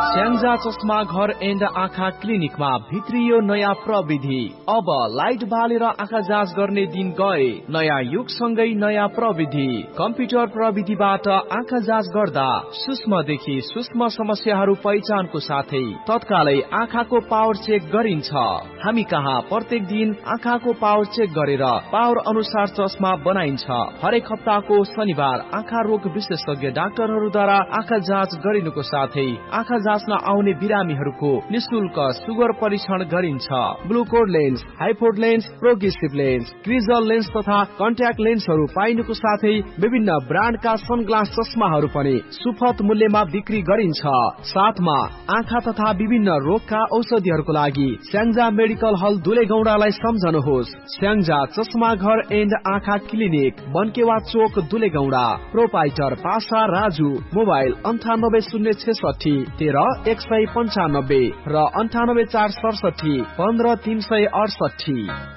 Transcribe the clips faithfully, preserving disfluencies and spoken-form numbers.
स्याङ्जा चस्मा घर एन्ड आँखा क्लिनिकमा भित्रियो नयाँ प्रविधि। अब लाइट बालेर आँखा जाँच गर्ने दिन गए। नयाँ युगसँगै नयाँ प्रविधि। कम्प्युटर प्रविधिबाट आँखा जाँच गर्दा सूक्ष्मदेखि सूक्ष्म समस्याहरू पहिचानको साथै तत्कालै आँखाको पावर चेक गरिन्छ। हामी कहाँ प्रत्येक दिन आँखाको पावर चेक गरेर पावर अनुसार चस्मा बनाइन्छ। हरेक हप्ताको शनिबार आँखा रोग विशेषज्ञ डाक्टरहरूद्वारा आँखा जाँच गरिनुको साथै आँखा जाँच्न आउने बिरामीहरूको निशुल्क सुगर परीक्षण गरिन्छ। ग्लुकोड lens, हाइपोड lens, progressive lens, क्रिजल lens तथा कन्ट्याक्ट लेन्सहरू पाइनुको साथै विभिन्न ब्रान्डका सनग्लास चस्माहरू पनि सुपथ मूल्यमा बिक्री गरिन्छ। साथमा आँखा तथा विभिन्न रोगका औषधिहरूको लागि स्याङ्जा मेडिकल हल दुलेगौडालाई सम्झनुहोस्। स्याङ्जा चस्मा घर एन्ड आँखा क्लिनिक, बनकेवा चोक, दुलेगौडा। प्रोपाइटर पासा राजु। मोबाइल अन्ठानब्बे शून्य छेसठी तेह्र एक सय पन्चानब्बे र अन्ठानब्बे चार सडसठी पन्ध्र तीन सय अडसठी।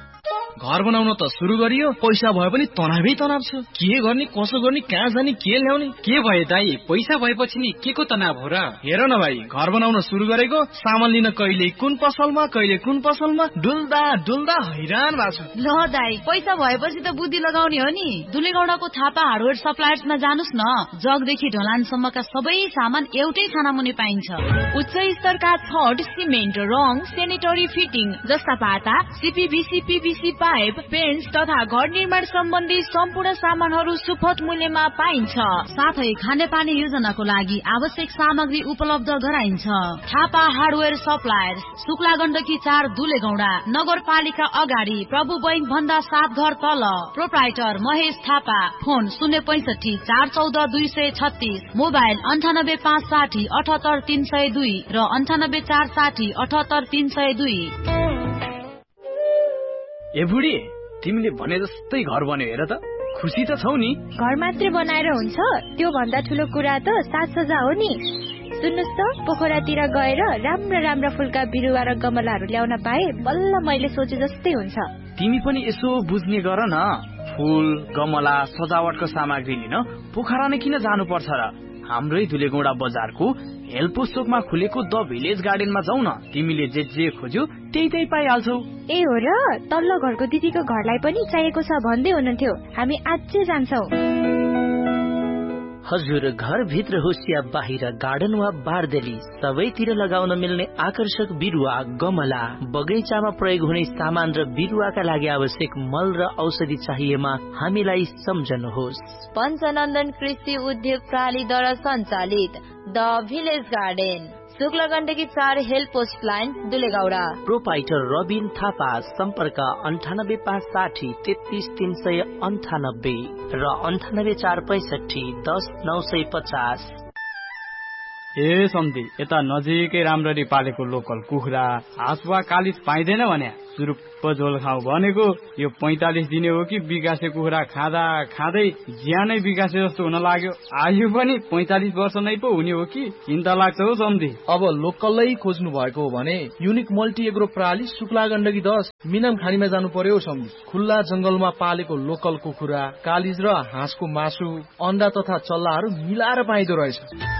घर बनाउन त सुरु गरियो, पैसा भए पनि तनावै तनाव छ। के गर्ने, कसो गर्ने, कहाँ जाने, के ल्याउने? के भयो दाइ, पैसा भएपछि नि के को तनाव हो र? हेर न भाइ, घर बनाउन सुरु गरेको, सामान लिन कहिले कुन पसलमा कहिले कुन पसलमा डुल्दा डुल्दा हैरान भएको छु। ल दाइ, पैसा भएपछि त बुद्धि लगाउने हो नि। दुलेगौडाको थापा हार्डवेयर सप्लायर्समा जानुस् न। जगदेखि ढलानसम्मका सबै सामान एउटै छानामुनि पाइन्छ। उच्च स्तरका छड, सिमेन्ट, रङ, सेनिटरी फिटिङ जस्ता पाता, सिपिभिसी, पिभिसी पाइप, पेन्ट्स तथा घर निर्माण सम्बन्धी सम्पूर्ण सामानहरू सुपथ मूल्यमा पाइन्छ। साथै खानेपानी योजनाको लागि आवश्यक सामग्री उपलब्ध गराइन्छ। थापा हार्डवेयर सप्लायर्स, शुक्ला गण्डकी चार, दुलेगौडा। नगरपालिका अगाडि, प्रभु बैंक भन्दा सात घर तल। प्रोप्राइटर महेश थापा। फोन शून्य पैसठी चार चौध दुई सय छत्तीस। मोबाइल अन्ठानब्बे पाँच साठी अठहत्तर तीन सय दुई र अन्ठानब्बे चार साठी अठहत्तर तीन सय दुई। ए बुढी, तिमीले भने जस्तै घर बन्यो हेर त। खुसी त छौ नि? घर मात्रै बनाएर हुन्छ? त्यो भन्दा ठुलो कुरा त साज सज्जा हो नि। सुन्नुस् त, पोखरातिर गएर राम्रा राम्रा फुलका बिरुवा र गमलाहरू ल्याउन पाए बल्ल मैले सोचे जस्तै हुन्छ। तिमी पनि यसो बुझ्ने गर न। फुल, गमला, सजावटको सामग्री लिन पोखरा नै किन जानु पर्छ र? हाम्रै दुलेगौडा बजारको हेल्पोस चोकमा खुलेको द भिलेज गार्डनमा जाऊ न। तिमीले जे जे खोज्यो त्यही त्यही पाइहाल्छौ। ए हो र? तल्लो घरको दिदीको घरलाई पनि चाहिएको छ भन्दै हुनुहुन्थ्यो। हामी आजै जान्छौ। हजुर, घर भित्र होस् या बाहिर, गार्डन वा बारदेली, सबैतिर लगाउन मिल्ने आकर्षक बिरुवा, गमला, बगैँचामा प्रयोग हुने सामान र बिरुवाका लागि आवश्यक मल र औषधि चाहिएमा हामीलाई सम्झनुहोस्। पञ्चनन्दन कृषि उद्योग प्रणालीद्वारा सञ्चालित the village garden, Shukla Gandaki चार, help post line, दुलेगौडा। Proprietor Rabin Thapa. सम्पर्क अन्ठानब्बे पाँच साठी तेत्तीस तीन सय अन्ठानब्बे र अन्ठानब्बे चार पैसठी दस नौ सय पचास। ए सम्धी, यता नजिकै राम्ररी पालेको लोकल कुखुरा, हाँस वा कालिज पाइँदैन भने सुरुप्प झोल खाऊ भनेको। यो पैंतालिस दिने हो कि बिगासे कुखुरा खाँदा खाँदै ज्यानै बिगासे जस्तो हुन लाग्यो। आयु पनि पैंतालिस वर्ष नै पो हुने हो कि चिन्ता लाग्छ हौ सम्धी। अब लोकलै खोज्नु भएको हो भने युनिक मल्टी एग्रो प्रणाली, शुक्ला गण्डकी दस, मिनाम खानीमा जानु पर्यो सम्धी। खुल्ला जंगलमा पालेको लोकल कुखुरा, कालिज र हाँसको मासु, अन्डा तथा चल्लाहरू मिलाएर पाइदो रहेछ।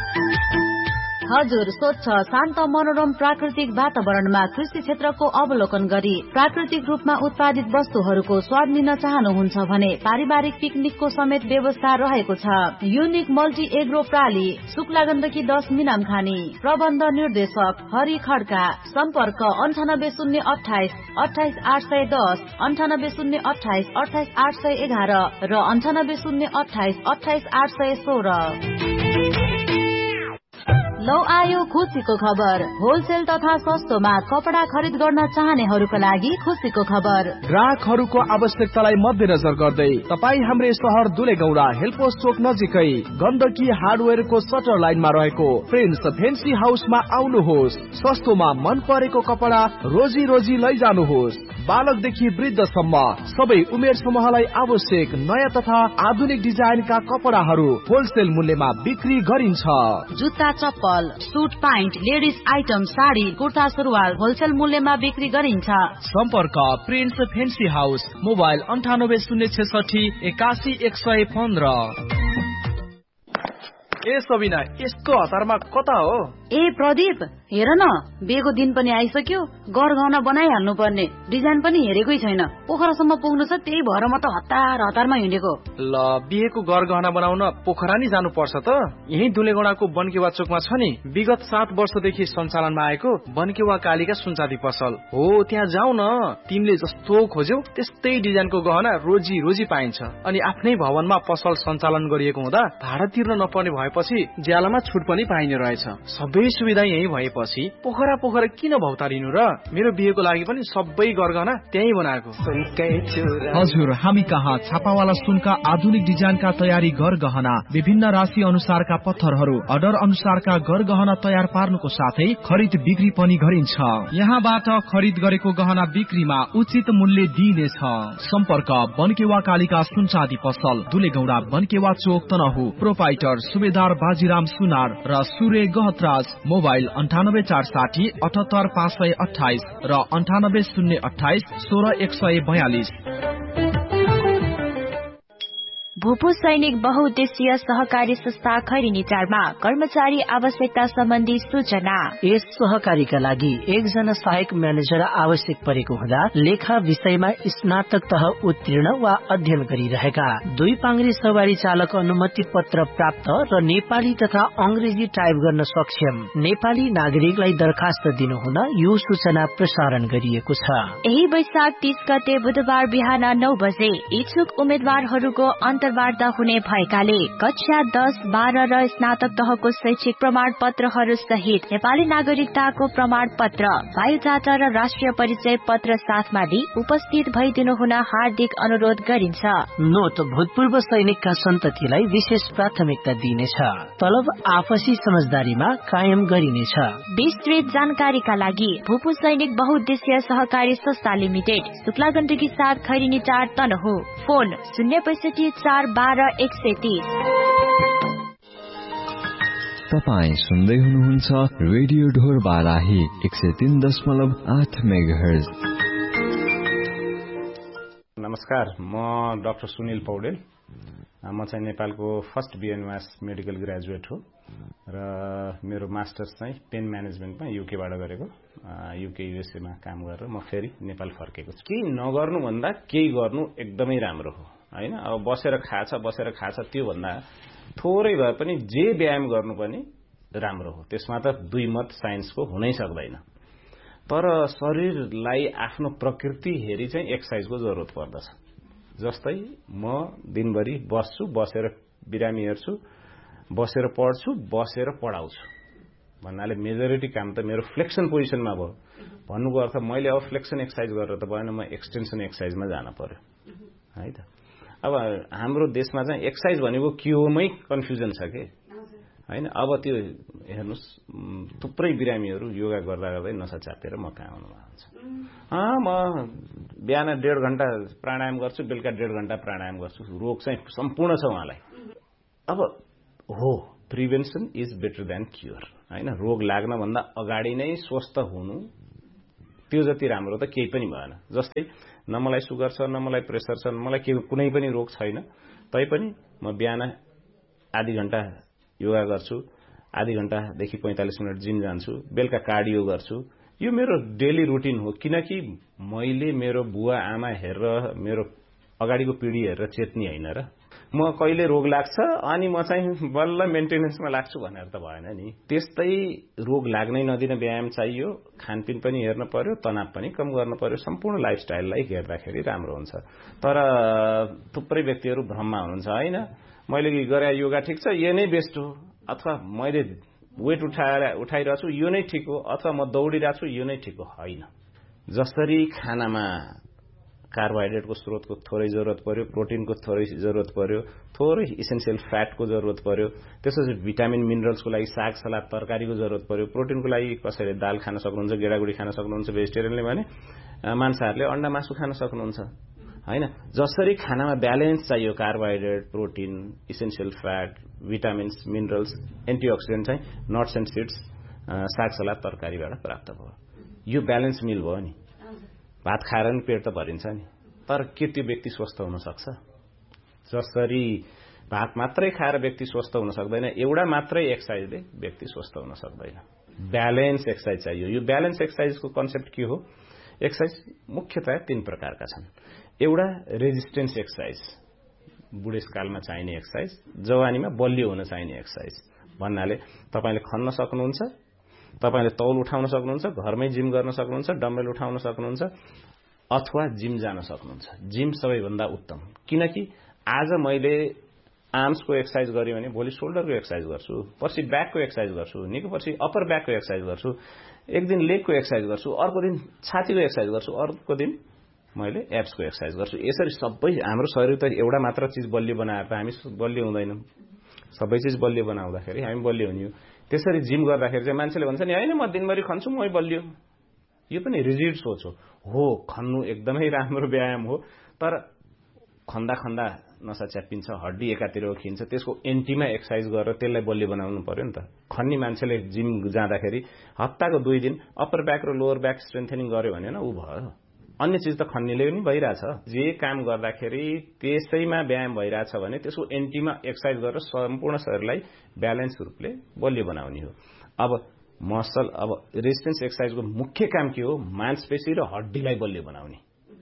हजुर, स्वच्छ शान्त मनोरम प्राकृतिक वातावरणमा कृषि क्षेत्रको अवलोकन गरी प्राकृतिक रूपमा उत्पादित वस्तुहरूको स्वाद लिन चाहनुहुन्छ भने पारिवारिक पिकनिकको समेत व्यवस्था रहेको छ। Unique multi agro प्राली, Shukla Gandaki दस, मिनाम खानी। प्रबन्ध निर्देशक हरि खड्का। सम्पर्क अन्ठानब्बे शून्य अठाइस अठाइस आठ सय दस, अन्ठानब्बे शून्य अठाइस अठाइस आठ सय एघार र अन्ठानब्बे शून्य अठाइस अठाइस आठ सय सोह्र। लौ आयो खुसीको खबर। होलसेल तथा सस्तोमा कपडा खरिद गर्न चाहनेहरूका लागि खुसीको खबर। ग्राहकहरूको आवश्यकतालाई मध्यनजर गर्दै तपाई हाम्रै शहर दुलेगौडा हेल्पोस चोक नजिकै गण्डकी हार्डवेयरको सटर लाइनमा रहेको प्रिन्स फेन्सी हाउसमा आउनुहोस्। सस्तोमा मन परेको कपडा रोजी रोजी लैजानुहोस्। बालकदेखि वृद्धसम्म सबै उमेर समूहलाई आवश्यक नयाँ तथा आधुनिक डिजाइनका कपडाहरू होलसेल मूल्यमा बिक्री गरिन्छ। जुत्ता, चप्पल, suit pant, ladies item, sari, kurta, सुरुवाल होलसेल मूल्यमा बिक्री गरिन्छ। सम्पर्क प्रिन्स फेन्सी हाउस। मोबाइल अन्ठानब्बे शून्य छेसठी एकासी एक सय पन्ध्र। ए सबिना, यसको हतारमा कता हो? ए प्रदीप, हेर न, बिहेको दिन पनि आइसक्यो, गरगहना बनाइहाल्नु पर्ने। डिजाइन पनि हेरेकै छैन, पोखरासम्म पुग्नु छ, त्यही भएर म त हतार हतारमा हिँडेको। ल, बिहेको गरगहना बनाउन पोखरा नि जानु पर्छ त? यही दुलेगौडाको बनकेवा चोकमा छ नि, विगत सात वर्षदेखि सञ्चालनमा आएको बनकेवा कालीका सुनचाँदी पसल हो। त्यहाँ जाऊ न, तिमीले जस्तो खोज्यौ त्यस्तै डिजाइनको गहना रोजी रोजी पाइन्छ। अनि आफ्नै भवनमा पसल सञ्चालन गरिएको हुँदा भाडा तिर्न नपर्ने भएपछि ज्यालामा छुट पनि पाइने रहेछ। सबै सुविधा यही भएपछि पोखरा पोखरा किन भौतारिनु र? मेरो बिहेको लागि पनि सबै गरगहना त्यही बनाएको। हजुर, हामी कहाँ छापावाला सुनका आधुनिक डिजाइनका तयारी गरगहना, विभिन्न राशि अनुसारका पत्थरहरू, अर्डर अनुसारका गरगहना तयार पार्नुको साथै खरिद बिक्री पनि गरिन्छ। यहाँबाट खरिद गरेको गहना बिक्रीमा उचित मूल्य दिइनेछ। सम्पर्क बनकेवा कालीका सुनचाँदी पसल, दुलेगौडा, बनकेवा चोक, तनहु। प्रोपाइटर सुबेदार बाजीराम सुनार र सूर्य गहतराज। मोबाइल अन्ठानब्बे चार साठी अठहत्तर पाँच सय अठाइस र अन्ठानब्बे शून्य अठाइस सोह्र एक सय बयालिस। भूपू सैनिक बहुउद्देश्यीय सहकारी संस्था खैरिनी चारमा कर्मचारी आवश्यकता सम्बन्धी सूचना। यस सहकारीका लागि एकजना सहायक म्यानेजर आवश्यक परेको हुँदा लेखा विषयमा स्नातक तह उत्तीर्ण वा अध्ययन गरिरहेका, दुई पाङ्ग्री सवारी चालक अनुमति पत्र प्राप्त र नेपाली तथा अंग्रेजी टाइप गर्न सक्षम नेपाली नागरिकलाई दरखास्त दिनुहुन यो सूचना प्रसारण गरिएको छ। यही वैशाख तीस गते बुधबार बिहान नौ बजे इच्छुक उम्मेद्वारहरूको अन्तर्वार्ता हुने भएकाले कक्षा दस बाह्र र स्नातक तहको शैक्षिक प्रमाण पत्रहरू सहित नेपाली नागरिकताको प्रमाण पत्र, बायोडाटा र राष्ट्रिय परिचय पत्र साथमा लिई उपस्थित भइदिनु हुन हार्दिक अनुरोध गरिन्छ। नोट, भूतपूर्व सैनिकका सन्ततिलाई विशेष प्राथमिकता दिइनेछ। तलब आपसी समझदारीमा कायम गरिनेछ। विस्तृत जानकारीका लागि भूपू सैनिक बहुउद्देश्यीय सहकारी संस्था लिमिटेड, शुक्ला गण्डकी साथ खैरिनी चार, तनहु। फोन शून्य पैसठी चार बाह्र एक सय तीस। तपाईँ सुन्दै हुनुहुन्छ रेडियो ढोर बाराही एक सय तीन दशमलव आठ मेगाहर्ज। नमस्कार, म डाक्टर सुनिल पौडेल। म चाहिँ नेपालको फर्स्ट बिएनएमएस मेडिकल ग्रेजुएट हो र मेरो मास्टर्स चाहिँ पेन म्यानेजमेन्टमा युकेबाट गरेको। युके युएसएमा काम गरेर म फेरि नेपाल फर्केको छु। केही नगर्नु भन्दा केही गर्नु एकदमै राम्रो हो हैन। अब बसेर खाछ बसेर खाछ त्यो भन्दा थोरै भए पनि जे व्यायाम गर्नु पनि राम्रो हो। त्यसमा त दुई मत साइन्सको हुनै सक्दैन। तर शरीरलाई आफ्नो प्रकृति हेरी चाहिँ एक्सर्साइजको जरुरत पर्दछ। जस्तै म दिनभरि बस्छु, बसेर बिरामी हेर्छु, बसेर पढ्छु, बसेर पढाउँछु भन्नाले मेजोरिटी काम त मेरो फ्लेक्सन पोजिसनमा भयो। भन्नुको अर्थ मैले अब फ्लेक्सन एक्सर्साइज गरेर त भएन, म एक्सटेन्सन एक्सर्साइजमा जान पर्यो है त। अब हाम्रो देशमा चाहिँ एक्सर्साइज भनेको के होमै कन्फ्युजन छ के हैन। अब त्यो हेर्नुस्, थुप्रै बिरामीहरू योगा गर्दा गर्दै नसा चापेर म कहाँ आउनु भएको छ। अँ म बिहान डेढ घण्टा प्राणायाम गर्छु, बेलुका डेढ घण्टा प्राणायाम गर्छु। रोग चाहिँ सम्पूर्ण छ उहाँलाई। अब हो, prevention is better than cure हैन। रोग लाग्न भन्दा अगाडि नै स्वस्थ हुनु त्यो जति राम्रो त केही पनि भएन। जस्तै न मलाई सुगर छ, न मलाई प्रेसर छ, न मलाई कुनै पनि रोग छैन, तैपनि म बिहान आधी घण्टा योगा गर्छु, आधी घण्टादेखि पैंतालिस मिनट जिम जान्छु, बेलुका कार्डियो गर्छु। यो मेरो डेली रुटिन हो, किनकि मैले मेरो बुवा आमा हेरेर, मेरो अगाडिको पिढी हेरेर चेत्नी होइन र। म कहिले रोग लाग्छ अनि म चाहिँ बल्ल मेन्टेनेन्समा लाग्छु भनेर त भएन नि। त्यस्तै रोग लाग्नै नदिन व्यायाम चाहियो, खानपिन पनि हेर्न पर्यो, तनाव पनि कम गर्न पर्यो। सम्पूर्ण लाइफस्टाइललाई हेर्दाखेरि राम्रो हुन्छ। तर थुप्रै व्यक्तिहरू भ्रममा हुनुहुन्छ हैन। मैले गरे योगा ठिक छ, यो नै बेस्ट हो, अथवा मैले वेट उठाएर उठाइरहेको छु यो नै ठिक हो, अथवा म दौडिरहेको छु यो नै ठिक हो, होइन। जसरी खानामा कार्बोहाइड्रेटको स्रोतको थोरै जरुरत पर्यो, प्रोटिनको थोरै जरुरत पर्यो, थोरै इसेन्शियल फ्याटको जरुरत पर्यो, त्यसपछि भिटामिन मिनरल्सको लागि साग सलाद तरकारीको जरुरत पर्यो, प्रोटिनको लागि कसैले दाल खान सक्नुहुन्छ, गेडागुडी खान सक्नुहुन्छ भेजिटेरियनले भने, मांसाहारीले अन्डा मासु खान सक्नुहुन्छ हैन। जसरी खानामा ब्यालेन्स चाहियो, carbohydrate, protein, essential fat, vitamins, minerals, antioxidant चाहिँ नट्स एन्ड सिड्स, साग सलाद तरकारीबाट प्राप्त भयो। यो ब्यालेन्स मिल भयो नि। भात खाएर नि पेट त भरिन्छ नि, तर के त्यो व्यक्ति स्वस्थ हुन सक्छ? जसरी भात मात्रै खाएर व्यक्ति स्वस्थ हुन सक्दैन, एउटा मात्रै एक्सर्साइजले व्यक्ति स्वस्थ हुन सक्दैन। ब्यालेन्स एक्सर्साइज चाहियो। यो ब्यालेन्स एक्सर्साइजको कन्सेप्ट के हो? एक्सर्साइज मुख्यतया तीन प्रकारका छन्। एउटा रेजिस्टेन्स एक्सर्साइज, बुढेसकालमा चाहिने एक्सर्साइज, जवानीमा बलियो हुन चाहिने एक्सर्साइज भन्नाले तपाईले खन्न सक्नुहुन्छ, तपाईले तौल उठाउन सक्नुहुन्छ, घरमै जिम गर्न सक्नुहुन्छ, डम्बल उठाउन सक्नुहुन्छ, अथवा जिम जान सक्नुहुन्छ। जिम सबैभन्दा उत्तम, किनकि आज मैले आर्म्सको एक्सर्साइज गरेँ भने भोलि शोल्डरको एक्सर्साइज गर्छु, पर्सि ब्याकको एक्सर्साइज गर्छु, निको पर्सि अप्पर ब्याकको एक्सर्साइज गर्छु, एक दिन लेगको एक्सर्साइज गर्छु, अर्को दिन छातीको एक्सर्साइज गर्छु, अर्को दिन मैले एब्सको एक्सर्साइज गर्छु। यसरी सबै हाम्रो शरीर त एउटा मात्र चिज बलियो बनाएर त हामी बलियो हुँदैनौँ। सबै चिज बलियो बनाउँदाखेरि हामी बलियो हुने हो। त्यसरी जिम गर्दाखेरि चाहिँ मान्छेले भन्छ नि, हैन म दिनभरि खन्छु मै बलियो। यो पनि रिजिड सोच हो। हो, खन्नु एकदमै राम्रो व्यायाम हो, तर खन्दा खन्दा नसा च्याप्पिन्छ, हड्डी एकातिर खिन्छ, त्यसको एन्टीमा एक्सर्साइज गरेर त्यसलाई बलियो बनाउनु पर्यो नि त। खन्नी मान्छेले जिम जाँदाखेरि हप्ताको दुई दिन अप्पर ब्याक र लोवर ब्याक स्ट्रेन्थनिङ गर्यो भने न ऊ भयो। अन्य चिज त खन्नीले पनि भइरहेछ। जे काम गर्दाखेरि त्यसैमा व्यायाम भइरहेछ भने त्यसको एन्टीमा एक्सर्साइज गरेर सम्पूर्ण शरीरलाई ब्यालेन्स रूपले बलियो बनाउने हो। अब मसल अब रेजिस्टेन्स एक्सर्साइजको मुख्य काम के हो? मांसपेशी र हड्डीलाई बलियो बनाउने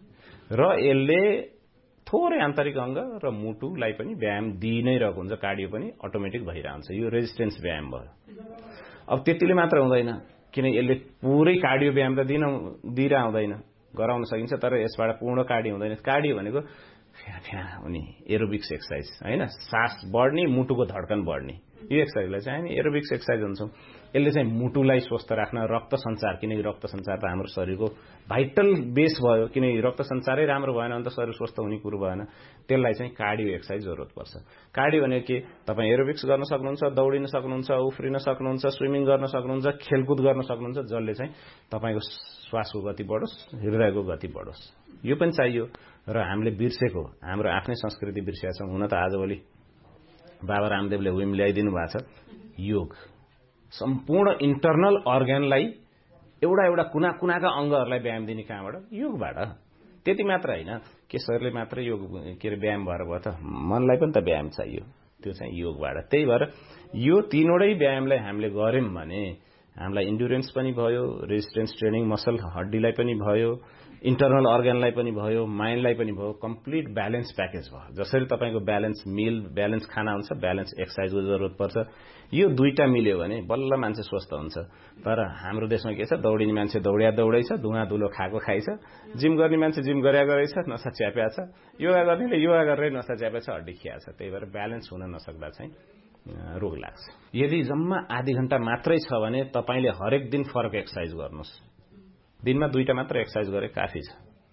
र यसले थोरै आन्तरिक अंग र मुटुलाई पनि व्यायाम दिइ नै रहेको हुन्छ, कार्डियो पनि अटोमेटिक भइरहन्छ। यो रेजिस्टेन्स व्यायाम भयो। अब त्यतिले मात्र हुँदैन, किन यसले पुरै कार्डियो व्यायाम त दिन दिइरा हुँदैन, गराउन सकिन्छ, तर यसबाट पूर्ण कार्डियो हुँदैन। कार्डियो भनेको फ्या फ्या हुने एरोबिक्स एक्सर्साइज हैन, सास बढ्ने, मुटुको धड्कन बढ्ने, यो एक्सर्साइजलाई चाहिँ हामी एरोबिक्स एक्सर्साइज भन्छौँ। यसले चाहिँ मुटुलाई स्वस्थ राख्न, रक्त सञ्चार, किनकि रक्त सञ्चार त हाम्रो शरीरको भाइटल बेस भयो, किनकि रक्त सञ्चारै राम्रो भएन भने त शरीर स्वस्थ हुने कुरो भएन। त्यसलाई चाहिँ कार्डियो एक्सर्साइज जरुरत पर्छ। कार्डियो भनेको के? तपाईँ एरोबिक्स गर्न सक्नुहुन्छ, दौडिन सक्नुहुन्छ, उफ्रिन सक्नुहुन्छ, स्विमिङ गर्न सक्नुहुन्छ, खेलकुद गर्न सक्नुहुन्छ, जसले चाहिँ तपाईको श्वासको गति बढोस्, हृदयको गति बढोस्। यो पनि चाहियो। र हामीले बिर्सेको, हाम्रो आफ्नै संस्कृति बिर्सेका छौँ। हुन त आजभोलि बाबा रामदेवले विम ल्याइदिनु भएको छ, योग सम्पूर्ण इन्टरनल अर्गनलाई, एउटा एउटा कुना कुनाका अङ्गहरूलाई व्यायाम दिने कहाँबाट? योगबाट। त्यति मात्र होइन के शरीरले मात्र योग के अरे व्यायाम भएर भयो त, मनलाई पनि त व्यायाम चाहियो, त्यो चाहिँ योगबाट। त्यही भएर यो तीनवटै व्यायामलाई हामीले गर्यौं भने हामीलाई इन्ड्युरेन्स पनि भयो, रेजिस्टेन्स ट्रेनिङ मसल हड्डीलाई पनि भयो, इन्टरनल अर्गनलाई पनि भयो, माइन्डलाई पनि भयो, कम्प्लिट ब्यालेन्स प्याकेज भयो। जसरी तपाईको ब्यालेन्स मिल, ब्यालेन्स खाना हुन्छ, ब्यालेन्स एक्सर्साइजको जरुरत पर्छ। यो दुईटा मिल्यो भने बल्ल मान्छे स्वस्थ हुन्छ। तर हाम्रो देशमा के छ? दौडिने मान्छे दौड्या दौडै छ, धुवा धुलो खाएको खाइछ, जिम गर्ने मान्छे जिम गर्या गरेछ, नसा च्याप्या छ, योगा गर्नेले योगा गरेरै नसा च्याप्या छ, हड्डी खिया छ। त्यही भएर ब्यालेन्स हुन नसक्दा चाहिँ रोग लाग्छ। यदि जम्मा आधी घण्टा मात्रै छ भने तपाईले हरेक दिन फरक एक्सर्साइज गर्नुहोस्। दिनमा दुईटा मात्र एक्सर्साइज गरे काफी छ।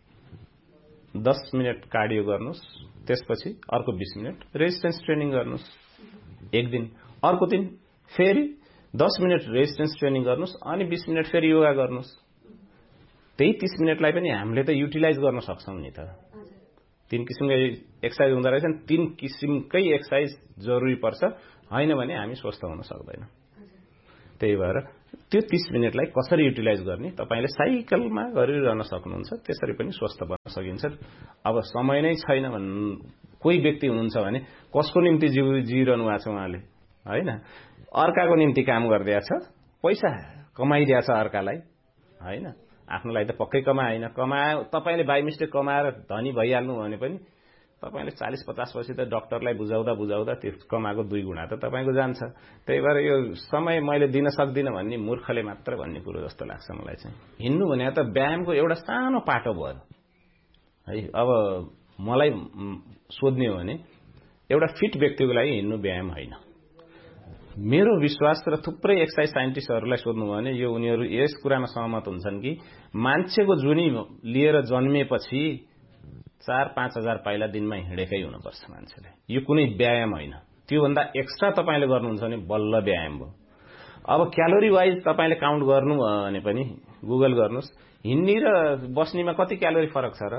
दस मिनट कार्डियो गर्नुहोस्, त्यसपछि अर्को बीस मिनट रेजिस्टेन्स ट्रेनिङ गर्नुहोस् एक दिन, अर्को दिन फेरि दस मिनट रेजिस्टेन्स ट्रेनिङ गर्नुहोस्, अनि बीस मिनट फेरि योगा गर्नुहोस्। त्यही तीस मिनटलाई पनि हामीले त युटिलाइज गर्न सक्छौं नि त। तीन किसिमकै एक्सर्साइज हुँदा रहेछन्, तीन किसिमकै एक्सर्साइज जरुरी पर्छ, हैन भने हामी स्वस्थ हुन सक्दैन। त्यही भएर त्यो तीस मिनटलाई कसरी युटिलाइज गर्ने? तपाईले साइकलमा गरिरहन सक्नुहुन्छ, त्यसरी पनि स्वस्थ बन्न सकिन्छ। अब समय नै छैन भन् कोही व्यक्ति हुनुहुन्छ भने कसको निम्ति जीव जिरहनु भएको छ उहाँले, हैन? अर्काको निम्ति काम गर्दैछ, पैसा कमाइदिया छ अर्कालाई, हैन? आफ्नो लागि त पक्कै कमाएन, कमायो तपाईले बाइ मिस्टेक कमाएर धनी भइहाल्नु भने पनि तपाईले चालीस पचास वर्ष त डाक्टरलाई बुझाउँदा बुझाउँदा त्यो कमाएको दुई गुणा त तपाईको जान्छ। त्यही भएर यो समय मैले दिन सक्दिनँ भन्ने मूर्खले मात्र भन्ने कुरो जस्तो लाग्छ मलाई चाहिँ। हिँड्नु भने त व्यायामको एउटा सानो पाटो भयो है। अब मलाई सोध्ने हो भने एउटा फिट व्यक्तिको लागि हिँड्नु व्यायाम होइन। मेरो विश्वास र थुप्रै एक्सर्साइज साइन्टिस्टहरूलाई सोध्नु भयो भने यो उनीहरू यस कुरामा सहमत हुन्छन् कि मान्छेको जुनी लिएर जन्मिएपछि चार पाँच हजार पाइला दिनमा हिँडेकै हुनुपर्छ मान्छेले। यो कुनै व्यायाम होइन, त्योभन्दा एक्स्ट्रा तपाईले गर्नुहुन्छ भने बल्ल व्यायाम भयो। अब क्यालोरी वाइज तपाईले काउन्ट गर्नु भने पनि गुगल गर्नुहोस्, हिँड्ने र बस्नेमा कति क्यालोरी फरक छ र,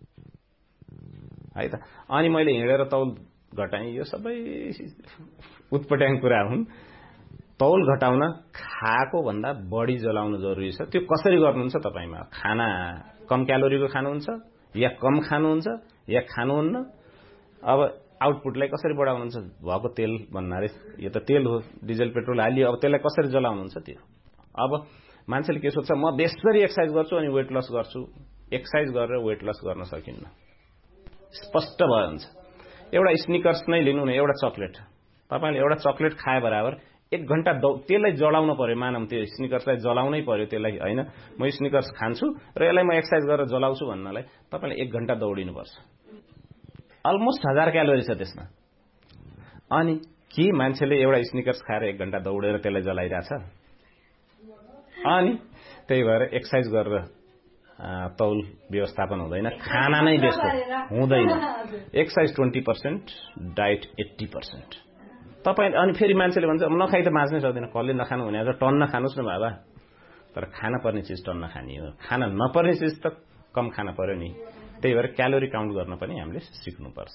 है त? अनि मैले हिँडेर तौल घटाएँ, यो सबै उत्पट्याङ कुरा हुन्। तौल घटाउन खाएको भन्दा बढी जलाउनु जरुरी छ। त्यो कसरी गर्नुहुन्छ तपाईमा? खाना कम क्यालोरीको खानुहुन्छ या कम खानुहुन्छ या खानुहुन्न? अब आउटपुटलाई कसरी बढाउनुहुन्छ भएको तेल भन्नाले यो त तेल हो डिजल पेट्रोल हालियो अब त्यसलाई कसरी जलाउनुहुन्छ त्यो अब मान्छेले के सोच्छ म बेसरी एक्सर्साइज गर्छु अनि वेट लस गर्छु एक्सर्साइज गरेर वेट लस गर्न सकिन्न स्पष्ट भयो हुन्छ एउटा स्निकर्स नै लिनु न एउटा चकलेट तपाईले एउटा चकलेट खाए बराबर एक घण्टा त्यसलाई जलाउन पर्यो मानम त्यो स्निकर्सलाई जलाउनै पर्यो त्यसलाई हैन म स्निकर्स खान्छु र यसलाई म एक्सर्साइज गरेर जलाउँछु भन्नलाई तपाईले एक घण्टा दौडिनु पर्छ अलमोस्ट हजार क्यालोरी छ त्यसमा अनि के मान्छेले एउटा स्निकर्स खाएर एक घण्टा दौडेर त्यसलाई जलाइराछ अनि त्यही भएर एक्सर्साइज गरेर तौल व्यवस्थापन हुँदैन खाना नै बेस्ट हुँदैन exercise twenty percent diet eighty percent तपाईँ अनि फेरि मान्छेले भन्छ नखाइ त बाँच्नै सक्दैन कसले नखानु भने अझ टन्न खानुहोस् न बाबा तर खाना पर्ने चिज टन्न खाने हो खाना नपर्ने चिज त कम खाना पर्यो नि त्यही भएर क्यालोरी काउन्ट गर्न पनि हामीले सिक्नुपर्छ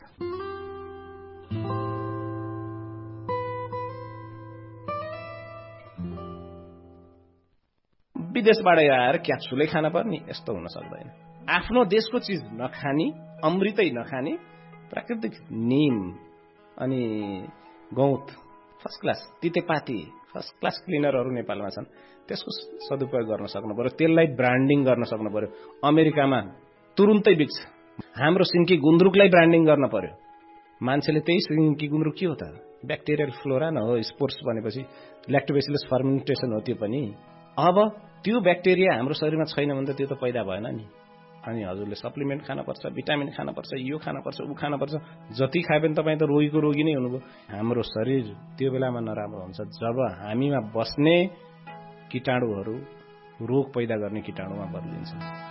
विदेशबाट आएर क्याप्सुलै खान पर्ने यस्तो हुन सक्दैन आफ्नो देशको चिज नखानी अमृतै नखानी प्राकृतिक नीम अनि गौत फर्स्ट क्लास तितेपाती फर्स्ट क्लास क्लिनरहरू नेपालमा छन् त्यसको सदुपयोग गर्न सक्नु पर्यो त्यसलाई ब्रान्डिङ गर्न सक्नु पर्यो अमेरिकामा तुरुन्तै बिक्छ हाम्रो सिन्की गुन्द्रुकलाई ब्रान्डिङ गर्न पर्यो मान्छेले त्यही सिन्की गुन्द्रुक के हो त ब्याक्टेरियल फ्लोरा न हो स्पोर्स भनेपछि ल्याक्टोबेसिलस फर्मेन्टेसन हो त्यो पनि अब त्यो ब्याक्टेरिया हाम्रो शरीरमा छैन भने त त्यो त पैदा भएन नि अनि हजुरले सप्लिमेन्ट खानुपर्छ भिटामिन खानुपर्छ यो खानुपर्छ उ खानुपर्छ जति खाए पनि तपाईँ त रोगीको रोगी नै हुनुभयो हाम्रो शरीर त्यो बेलामा नराम्रो हुन्छ जब हामीमा बस्ने कीटाणुहरू रोग पैदा गर्ने कीटाणुमा बदलिन्छ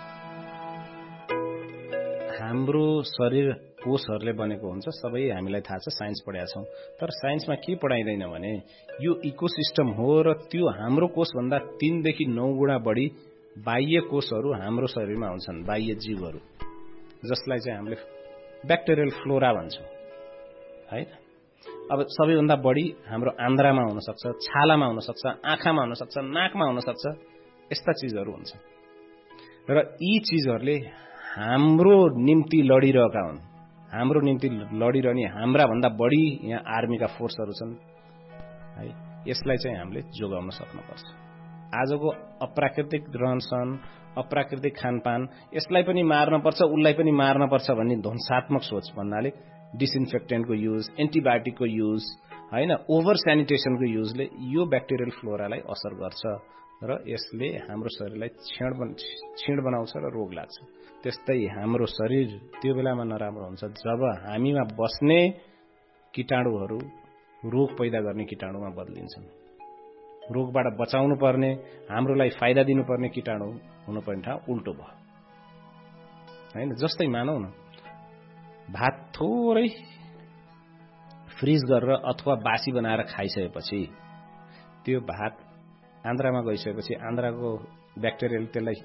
हाम्रो शरीर कोषहरूले बनेको हुन्छ सबै हामीलाई थाहा छ साइन्स पढाएका छौँ तर साइन्समा के पढाइदैन भने यो इकोसिस्टम हो र त्यो हाम्रो कोषभन्दा तीनदेखि नौ गुणा बढी बाह्य कोषहरू हाम्रो शरीरमा हुन्छन् बाह्य जीवहरू जसलाई चाहिँ हामीले ब्याक्टेरियल फ्लोरा भन्छौँ है अब सबैभन्दा बढी हाम्रो आन्द्रामा हुनसक्छ छालामा हुनसक्छ आँखामा हुनसक्छ नाकमा हुनसक्छ यस्ता चिजहरू हुन्छ र यी चिजहरूले हाम्रो निम्ति लडिरहेका हुन् हाम्रो निम्ति लडिरहने हाम्रा भन्दा बढी यहाँ आर्मीका फोर्सहरू छन् है यसलाई चाहिँ हामीले जोगाउन सक्नुपर्छ आजको अप्राकृतिक रहनसहन अप्राकृतिक खानपान यसलाई पनि मार्नुपर्छ उसलाई पनि मार्नुपर्छ भन्ने ध्वंसात्मक सोच भन्नाले डिसइन्फेक्टेन्टको युज एन्टिबायोटिकको युज हैन ओभर स्यानिटेसनको युजले यो ब्याक्टेरियल फ्लोरालाई असर गर्छ र यसले हाम्रो शरीरलाई क्षीण क्षीण बनाउँछ र रोग लाग्छ त्यस्तै हाम्रो शरीर त्यो बेलामा नराम्रो हुन्छ जब हामीमा बस्ने कीटाणुहरू रोग पैदा गर्ने कीटाणुमा बदलिन्छन् रोगबाट बचाउनु पर्ने हाम्रोलाई फाइदा दिनुपर्ने कीटाणु हुनुपर्ने ठाउँ उल्टो भयो हैन जस्तै मानौ न भात थोरै फ्रिज गरेर अथवा बासी बनाएर खाइसकेपछि त्यो भात आन्द्रामा गइसकेपछि आन्द्राको ब्याक्टेरियाले त्यसलाई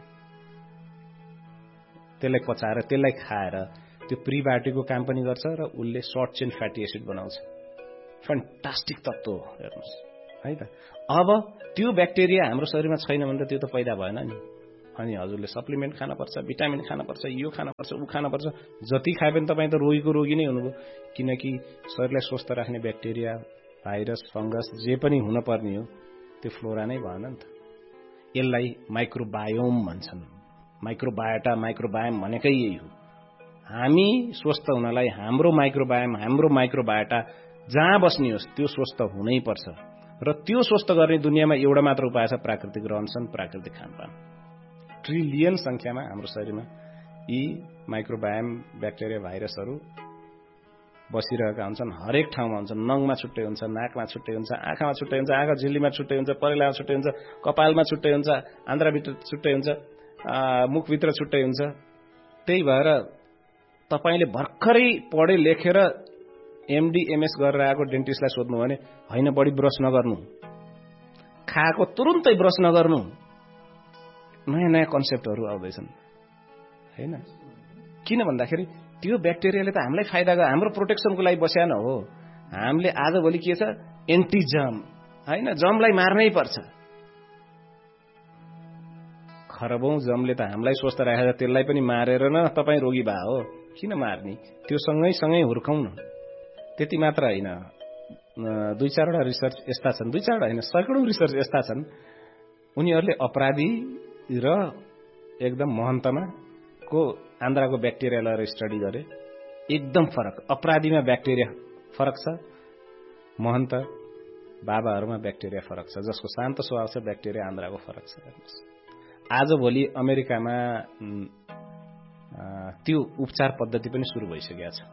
त्यसलाई पचाएर त्यसलाई खाएर त्यो प्रिबायोटिकको काम पनि गर्छ र उसले सर्ट चेन फ्याटी एसिड बनाउँछ फ्यान्टास्टिक तत्त्व हो हेर्नुहोस् है त अब त्यो ब्याक्टेरिया हाम्रो शरीरमा छैन भने त त्यो त पैदा भएन नि अनि हजुरले सप्लिमेन्ट खानुपर्छ भिटामिन खानुपर्छ यो खानुपर्छ उ खानुपर्छ जति खाए पनि तपाईँ त रोगीको रोगी नै हुनुभयो किनकि शरीरलाई स्वस्थ राख्ने ब्याक्टेरिया भाइरस फंगस जे पनि हुन पर्ने हो त्यो फ्लोरा नै भएन नि त यसलाई माइक्रोबायोम भन्छन् माइक्रोबायोटा माइक्रोबायोम भनेकै यही हो हामी स्वस्थ हुनलाई हाम्रो माइक्रोबायोम हाम्रो माइक्रोबायोटा जहाँ बस्ने होस् त्यो स्वस्थ हुनै पर्छ र त्यो स्वस्थ गर्ने दुनियाँमा एउटा मात्र उपाय छ प्राकृतिक रहनसहन प्राकृतिक खानपान ट्रिलियन संख्यामा हाम्रो शरीरमा यी माइक्रोबायोम ब्याक्टेरिया भाइरसहरू बसिरहेका हुन्छन् हरेक ठाउँमा हुन्छन् नङमा छुट्टै हुन्छ नाकमा छुट्टै हुन्छ आँखामा छुट्टै हुन्छ आँखा झिल्लीमा छुट्टै हुन्छ परेलामा छुट्टै हुन्छ कपालमा छुट्टै हुन्छ आन्द्राभित्र छुट्टै हुन्छ मुखभित्र छुट्टै हुन्छ त्यही भएर तपाईले भर्खरै पढे लेखेर एमडी एमएस गरेर आएको डेन्टिस्टलाई सोध्नु भने हैन बढी ब्रश नगर्नु खाएको तुरुन्तै ब्रश नगर्नु नयाँ नयाँ कन्सेप्टहरू आउँदैछन् हैन किन भन्दाखेरि त्यो ब्याक्टेरियाले त हामीलाई फाइदा गर्छ हाम्रो प्रोटेक्सनको लागि बस्या न हो हामीले आजभोलि के छ एन्टी जर्म हैन जर्मलाई मार्नै पर्छ खरबौं जर्मले त हामीलाई स्वस्थ राखेर त्यसलाई पनि मारेर न तपाई रोगी भए हो किन मार्ने त्यो सँगै सँगै हुर्काउँ न त्यति मात्र होइन, दुई चारवटा रिसर्च यस्ता छन्, दुई चारवटा होइन सैकडौं रिसर्च यस्ता छन्, उनीहरूले अपराधी र एकदम महन्तमा को आन्द्राको ब्याक्टेरिया लिएर स्टडी गरे, एकदम फरक। अपराधीमा ब्याक्टेरिया फरक छ, महन्त बाबाहरूमा ब्याक्टेरिया फरक छ, जसको शान्त स्वभाव छ ब्याक्टेरिया आन्द्राको फरक छ। हेर्नुहोस् आजभोलि अमेरिकामा त्यो उपचार पद्धति पनि सुरु भइसकेको छ।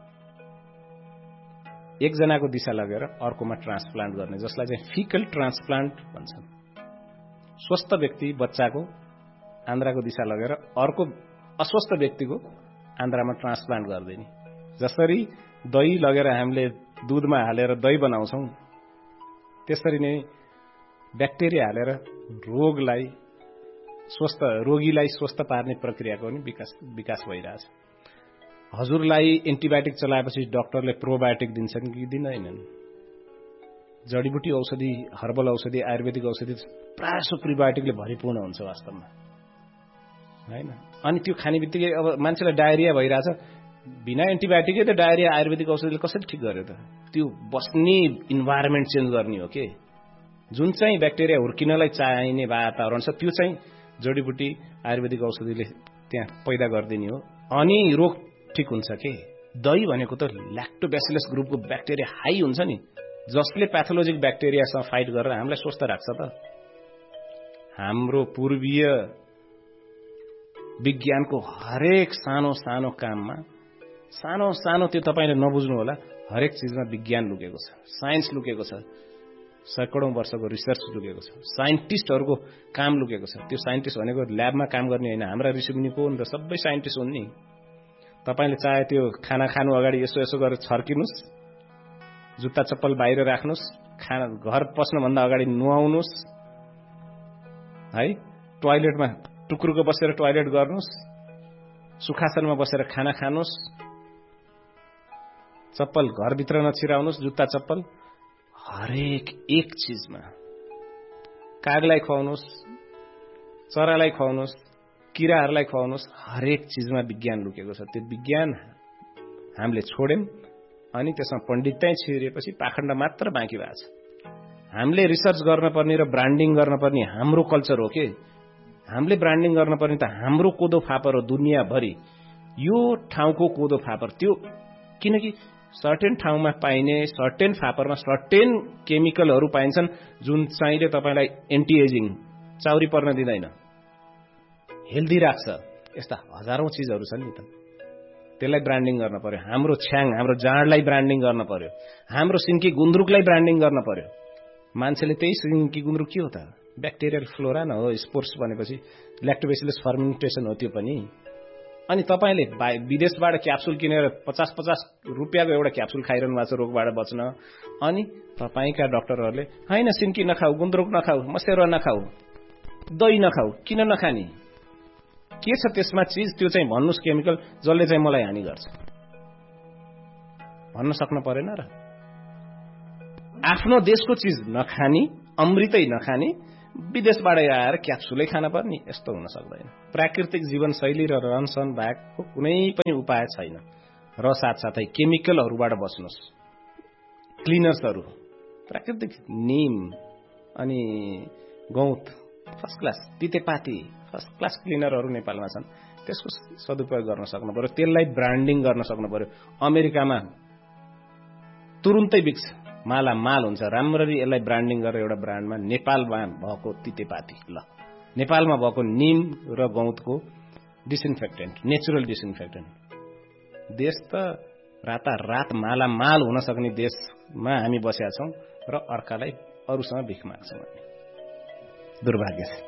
एकजनाको दिशा लगेर अर्कोमा ट्रान्सप्लान्ट गर्ने, जसलाई चाहिँ फिकल ट्रान्सप्लान्ट भन्छन्। स्वस्थ व्यक्ति बच्चाको आन्द्राको दिशा लगेर अर्को अस्वस्थ व्यक्तिको आन्द्रामा ट्रान्सप्लान्ट गर्दैनी। जसरी दही लगेर हामीले दूधमा हालेर दही बनाउँछौं, त्यसरी नै ब्याक्टेरिया हालेर रोगलाई स्वस्थ रोगीलाई स्वस्थ पार्ने प्रक्रियाको पनि विकास विकास भइरहेछ। हजुरलाई एन्टिबायोटिक चलाएपछि डाक्टरले प्रोबायोटिक दिन्छन् कि दिँदैनन्? जडीबुटी औषधि, हर्बल औषधि, आयुर्वेदिक औषधि प्राय सो प्रिबायोटिकले भरिपूर्ण हुन्छ वास्तवमा, हैन? अनि त्यो खाने बित्तिकै अब मान्छेलाई डायरिया भइरहेछ, बिना एन्टिबायोटिकै त डायरिया आयुर्वेदिक औषधिले कसरी ठिक गर्यो त? त्यो बस्ने इन्भाइरोमेन्ट चेन्ज गर्ने हो के। जुन चाहिँ ब्याक्टेरिया हुर्किनलाई चाहिने वातावरण छ त्यो चाहिँ जडीबुटी आयुर्वेदिक औषधिले त्यहाँ पैदा गरिदिने हो, अनि रोग ठिक हुन्छ के। दही भनेको त ल्याक्टोब्यासिलस ग्रुपको ब्याक्टेरिया हाई हुन्छ नि, जसले प्याथोलोजिक ब्याक्टेरियासँग फाइट गरेर हामीलाई स्वस्थ राख्छ त। हाम्रो पूर्वीय विज्ञानको हरेक सानो सानो काममा, सानो सानो त्यो तपाईले नबुझ्नु होला, हरेक चीजमा विज्ञान लुकेको छ, साइन्स लुकेको छ, सैकडौं वर्षको रिसर्च लुकेको छ, साइन्टिस्टहरूको काम लुकेको छ। त्यो साइन्टिस्ट भनेको ल्याबमा काम गर्ने होइन, हाम्रा ऋषिमुनि को हुन् त? सबै साइन्टिस्ट हुन् नि। तपाईले चाहे त्यो खाना खानु अगाडि यसो यसो गरेर छर्किनुस्, जुत्ता चप्पल बाहिर राख्नुस्, खाना घर पस्नुभन्दा अगाडि नुहाउनुस्, है, टोयलेटमा टुक्रुको बसेर टोयलेट गर्नुस्, सुखासनमा बसेर खाना खानुस्, चप्पल घरभित्र नछिराउनुस्, जुत्ता चप्पल हरेक एक चीजमा। कागलाई खुवाउनुस्, चरालाई खुवाउनुस्, किराहरूलाई खुवाउनुस्, हरेक चीजमा विज्ञान लुकेको छ। त्यो विज्ञान हामीले छोड्यौं अनि त्यसमा पण्डितै छिरेपछि पाखण्ड मात्र बाँकी भएको छ। हामीले रिसर्च गर्न पर्ने र ब्रान्डिङ गर्न पर्ने हाम्रो कल्चर हो के। हामीले ब्रान्डिङ गर्न पर्ने त हाम्रो कोदो फापर हो दुनियाँभरि, यो ठाउँको कोदो फापर। त्यो किनकि सर्टेन ठाउँमा पाइने सर्टेन फापरमा सर्टेन केमिकलहरू पाइन्छन् जुन चाहिँले तपाईलाई एन्टी एजिङ, चाउरी पर्न दिँदैन, हेल्दी राख्छ। यस्ता हजारौं चीजहरू छन् नि त, त्यसलाई ब्रान्डिङ गर्न पर्यो। हाम्रो छ्याङ, हाम्रो जाँडलाई ब्रान्डिङ गर्न पर्यो, हाम्रो सिन्की गुन्द्रुकलाई ब्रान्डिङ गर्न पर्यो। मान्छेले त्यही सिन्की गुन्द्रुक के हो त? ब्याक्टेरियल फ्लोरा न हो, स्पोर्स भनेपछि ल्याक्टोबेसिलस फर्मेन्टेसन हो त्यो पनि। अनि तपाईले विदेशबाट क्याप्सुल किनेर पचास पचास रुपियाँको एउटा क्याप्सुल खाइरहनु भएको छ रोगबाट बच्न, अनि तपाईका डाक्टरहरूले हैन सिन्की नखाऊ, गुन्द्रुक नखाऊ, मसेरो नखाऊ, दही नखाऊ, किन नखानी? के छ त्यसमा चीज? त्यो चाहिँ भन्नुस् केमिकल जसले चाहिँ मलाई हानि गर्छ, भन्न सक्न परेन र? आफ्नो देशको चीज नखानी, अमृतै नखानी, विदेशबाट आएर क्याप्सुलै खान पर्ने, यस्तो हुन सक्दैन। प्राकृतिक जीवनशैली र रहनसहन बाहेकको कुनै पनि उपाय छैन। र साथसाथै केमिकलहरूबाट बच्नुस्। क्लिनर्सहरू प्राकृतिक नीम अनि गौत फर्स्ट क्लास, तितेपाती फर्स्ट क्लास क्लिनरहरू नेपालमा छन्, त्यसको सदुपयोग गर्न सक्नु पर्यो, त्यसलाई ब्रान्डिङ गर्न सक्नु पर्यो। अमेरिकामा तुरुन्तै बिक्छ, माला माल हुन्छ, राम्ररी यसलाई ब्रान्डिङ गरेर एउटा ब्रान्डमा नेपालमा भएको तितेपाती, ल नेपालमा भएको नीम र गौतको डिसइन्फेक्टेन्ट, नेचुरल डिसइन्फेक्टेन्ट। देश त रातारात माला माल हुन सक्ने देशमा हामी बसेका छौं र अर्कालाई अरूसँग भिख माग्छौं भन्ने दुर्भाग्य छ।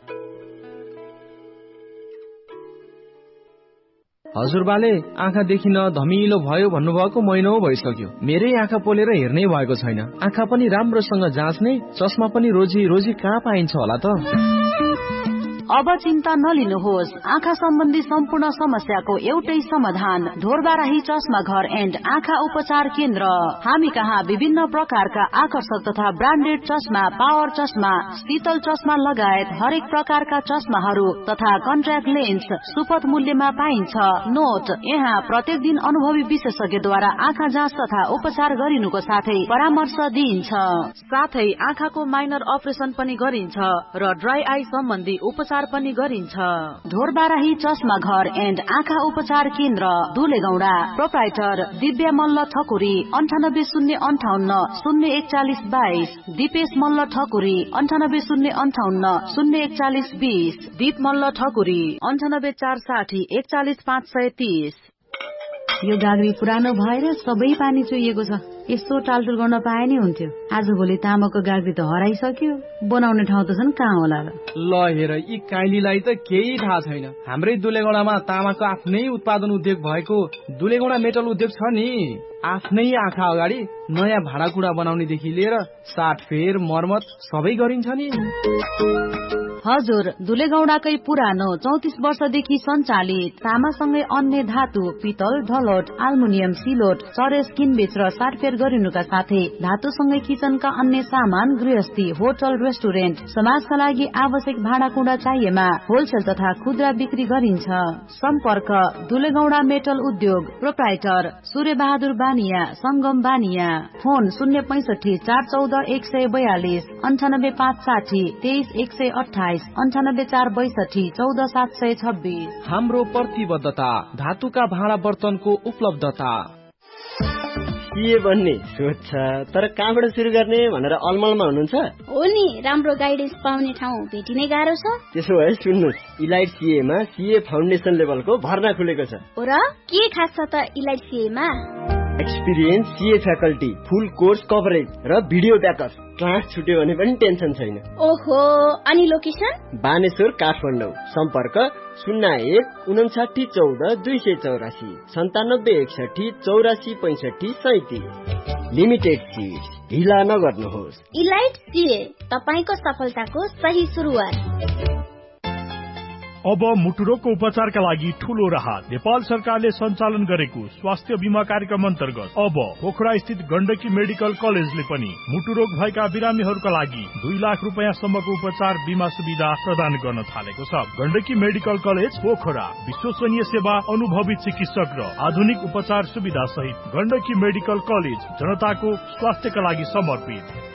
हजुरबाले आँखा देखिन धमिलो भयो भन्नुभएको महिनौ भइसक्यो, मेरै आँखा पोलेर हेर्नै भएको छैन। आँखा पनि राम्रोसँग जाँच्ने, चस्मा पनि रोजी रोजी कहाँ पाइन्छ होला त? अब चिन्ता नलिनुहोस्, आँखा सम्बन्धी सम्पूर्ण समस्याको एउटै समाधान ढोरबाराही चस्मा घर एन्ड आँखा उपचार केन्द्र। हामी कहाँ विभिन्न प्रकारका आकर्षक तथा ब्रान्डेड चस्मा, पावर चस्मा, शीतल चस्मा लगायत हरेक प्रकारका चस्माहरू तथा कन्ट्याक्ट लेन्स सुपथ मूल्यमा पाइन्छ। नोट, यहाँ प्रत्येक दिन अनुभवी विशेषज्ञद्वारा आँखा जाँच तथा उपचार गरिनुको साथै परामर्श दिइन्छ। साथै आँखाको माइनर अपरेसन पनि गरिन्छ र ड्राई आई सम्बन्धी उपचार पनि गरिन्छ। ढोरबाराही चस्मा घर एन्ड आँखा उपचार केन्द्र, दुलेगौडा। प्रोप्राइटर दिव्या मल्ल ठकुरी, अन्ठानब्बे शून्य अन्ठाउन्न शून्य एकचालिस बाइस। दिपेश मल्ल ठकुरी, अन्ठानब्बे शून्य अन्ठाउन्न शून्य एकचालिस बीस। दीप मल्ल ठकुरी, अन्ठानब्बे चार साठी एकचालिस पाँच सय तीस। यो गाग्री पुरानो भएर सबै पानी चुहिएको छ। यसो टालटुल गर्न पाए नि हुन्थ्यो। आज भोलि तामाको गाग्री त हराइसक्यो, बनाउने ठाउँ त छन् कहाँ होला र। ल हेर, यी काइलीलाई त केही थाहा छैन। हाम्रै दुलेगौडामा तामाको आफ्नै उत्पादन उद्योग भएको दुलेगौडा मेटल उद्योग छ नि। आफ्नै आँखा अगाडि नयाँ भाँडाकुँडा बनाउनेदेखि लिएर साटफेर मर्मत सबै गरिन्छ नि। हजुर, दुलेगौडाकै पुरानो चौतिस वर्षदेखि सञ्चालित तामासँगै अन्य धातु, पितल, ढलोट, आल्मुनियम, सिलोट, चरेस किनबेच र साटफेर गरिनुका साथै धातुसँगै किचनका अन्य सामान, गृहस्थी, होटल, रेस्टुरेन्ट, समाजका लागि आवश्यक भाँडाकुँडा चाहिएमा होलसेल तथा खुद्रा बिक्री गरिन्छ। सम्पर्क दुलेगौडा मेटल उद्योग, प्रोप्राइटर सूर्य बहादुर बानिया, संगम बानिया। फोन शून्य पैंसठी चार चौध एक सय बयालिस, अन्ठानब्बे पाँच साठी तेइस एक सय अठाइस, अन्ठानब्बे चार बैसठी चौध सात सय छब्बीस। हाम्रो प्रतिबद्धता धातुका भाँडा बर्तनको उपलब्धता। के भन्ने सोध्छ, तर कहाँबाट सुरु गर्ने भनेर अलमलमा हुनुहुन्छ? हो नि, राम्रो गाइडेन्स पाउने ठाउँ भेटिनै गाह्रो छ। त्यसो भए सुन्नुहोस्, इलाइट सीएमा सीए फाउन्डेसन लेभलको भर्ना खुलेको छ। हो र, के खास छ त इलाइट सीएमा? एक्सपिरियन्स सीए फ्याकल्टी, फुल कोर्स कभरेज र भिडियो ब्याकअप। क्लास छुट्यो भने पनि टेन्सन छैन। ओहो, अनि लोकेसन? बानेश्वर, काठमाडौँ। सम्पर्क शून्य एक उन्साठी चौध दुई सय चौरासी, सन्तानब्बे एकसठी चौरासी पैंसठी सैतिस। लिमिटेड सिट, ढिला नगर्नुहोस्। इलाइट सीए, तपाईको सफलताको सही सुरुवात। अब मुटुरोगको उपचारका लागि ठूलो राहत। नेपाल सरकारले सञ्चालन गरेको स्वास्थ्य बीमा कार्यक्रम अन्तर्गत अब पोखरा स्थित गण्डकी मेडिकल कलेजले पनि मुटुरोग भएका बिरामीहरूका लागि दुई लाख रुपियाँ सम्मको उपचार बीमा सुविधा प्रदान गर्न थालेको छ। गण्डकी मेडिकल कलेज पोखरा, विश्वसनीय सेवा, अनुभवी चिकित्सक र आधुनिक उपचार सुविधा सहित गण्डकी मेडिकल कलेज जनताको स्वास्थ्यका लागि समर्पित।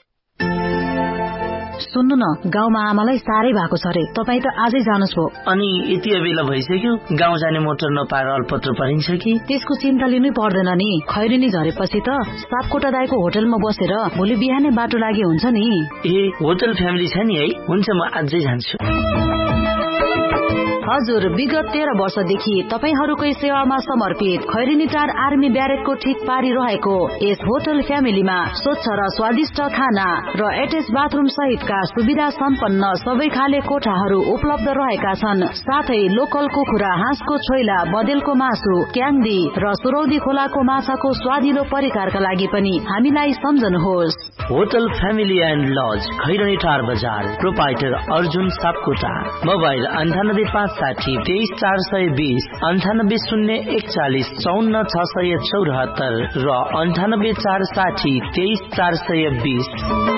सुन्नु न, गाउँमा आमालाई साह्रै भएको छ रे, तपाईँ त आजै जानुहोस् भो। अनि यति बेला भइसक्यो, गाउँ जाने मोटर नपाएर अल्पत्र परिन्छ कि? त्यसको चिन्ता लिनै पर्दैन नि। खैरेनी झरेपछि त सापकोटा दाइको होटलमा बसेर भोलि बिहानै बाटो लागि हुन्छ नि। ए, होटल फ्यामिली छ नि है? हुन्छ, म आजै जान्छु। हजुर, विगत तेह्र वर्षदेखि तपाईहरूकै सेवामा समर्पित खैरेनीटार आर्मी ब्यारेकको ठिक पारी रहेको यस होटल फ्यामिलीमा स्वच्छ र स्वादिष्ट खाना र एटेच बाथरुम सहितका सुविधा सम्पन्न सबै खाले कोठाहरू उपलब्ध रहेका छन्। साथै लोकल कुखुरा, हाँसको छोइला, बदेलको मासु, क्याङ्दी र सुरौदी खोलाको माछाको स्वादिलो परिकारका लागि पनि हामीलाई सम्झनुहोस्। होटल फ्यामिली एन्ड लज, खैरेनीटार बजार, प्रोपाइटर अर्जुन सापकोटा। मोबाइल अन्ठानब्बे पाँच साठी तेइस चार सय बीस, अन्ठानब्बे शून्य एकचालिस चौन्न छ सय चौरात्तर र अन्ठानब्बे चार साठी तेइस चार सय बीस।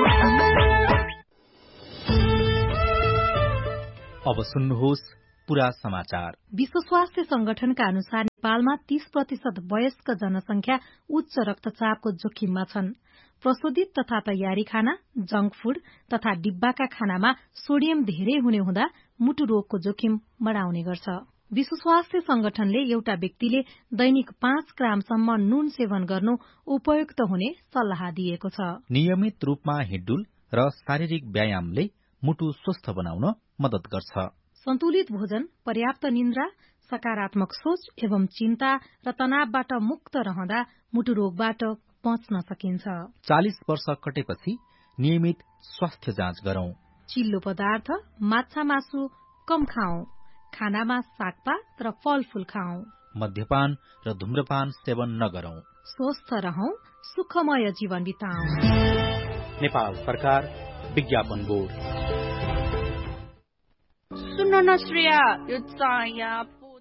अब सुन्नुहोस् पूरा समाचार। विश्व स्वास्थ्य संगठनका अनुसार नेपालमा तीस प्रतिशत वयस्क जनसंख्या उच्च रक्तचापको जोखिममा छन्। प्रशोधित तथा तयारी खाना, जंक फूड तथा डिब्बाका खानामा सोडियम धेरै हुने हुँदा मुटु रोगको जोखिम बढाउने गर्छ। विश्व स्वास्थ्य संगठनले एउटा व्यक्तिले दैनिक पाँच ग्रामसम्म नुन सेवन गर्नु उपयुक्त हुने सल्लाह दिएको छ। नियमित रूपमा हिँडडुल र शारीरिक व्यायामले मुटु स्वस्थ बनाउन मद्दत गर्छ। सन्तुलित भोजन, पर्याप्त निन्द्रा, सकारात्मक सोच एवं चिन्ता र तनावबाट मुक्त रहँदा मुटु रोगबाट बच्न सकिन्छ। चालीस वर्ष कटेपछि नियमित स्वास्थ्य जाँच गरौं। चिल्लो पदार्थ, माछा मासु कम खाऊ। खानामा सागपात र फलफूल खाऊ। मद्यपान र धूम्रपान सेवन नगरौं। स्वस्थ रहौं, सुखमय जीवन बिताऊ। नेपाल सरकार, विज्ञापन बोर्ड। सुन्न न श्रेया यो चाया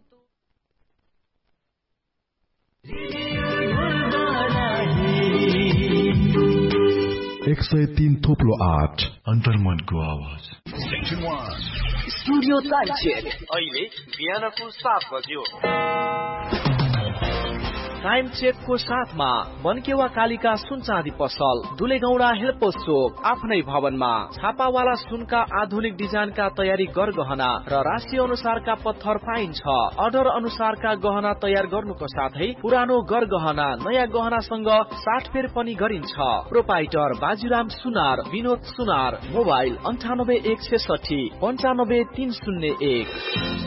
एक सय तीन थोप्लो आठ अन्तर्मनको आवाज स्टुडियो टाइम अहिले बिहानको सात बज्यो। टाइम चेकको साथमा बनकेवा कालिका सुन चाँदी पसल दुलेगौडा हेल्पोस चोक आफ्नै भवनमा छापावाला सुनका आधुनिक डिजाइनका तयारी गरगहना र राशि अनुसारका पत्थर पाइन्छ। अर्डर अनुसारका गहना तयार गर्नुको साथै पुरानो गरगहना नयाँ गहनासँग साटफेर पनि गरिन्छ। प्रोपाइटर बाजुराम सुनार विनोद सुनार मोबाइल अन्ठानब्बे एक छेसठी पन्चानब्बे तीन शून्य एक।